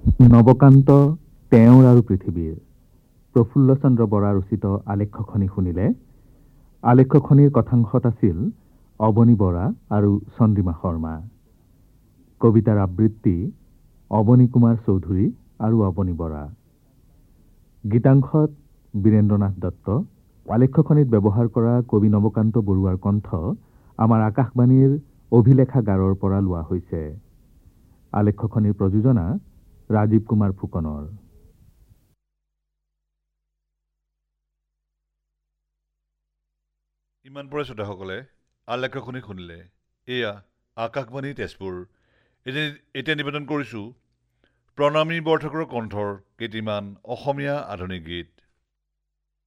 নৱকান্ত তেওঁৰ আৰু পৃথিৱীৰ প্ৰফুল্ল চন্দ্ৰ বৰা ৰচিত আলেখ্যখনি শুনিলে। আলেখ্যখনিৰ কথাংশত আছিল অৱনী বৰা আৰু চন্দ্ৰিমা শৰ্মা। কবিতাৰ আবৃত্তি অৱনী কুমাৰ চৌধুৰী আৰু অৱনী বৰা। গীতাংশত বীৰেন্দ্ৰনাথ দত্ত। আলেখ্যখনিত ব্যৱহাৰ কৰা কবি নৱকান্ত বৰুৱাৰ কণ্ঠ আমাৰ আকাশবাণীৰ অভিলেখাগাৰৰ পৰা লোৱা হৈছে। আলেখ্যখনিৰ প্ৰযোজনা ৰাজীৱ কুমাৰ ফুকনৰ। ইমান পৰে শ্ৰোতাসকলে আলেখ্যখনি শুনিলে। এয়া আকাশবাণী তেজপুৰ। এতিয়া নিবেদন কৰিছোঁ প্ৰণামী বৰঠাকুৰৰ কণ্ঠৰ কেইটিমান অসমীয়া আধুনিক গীত।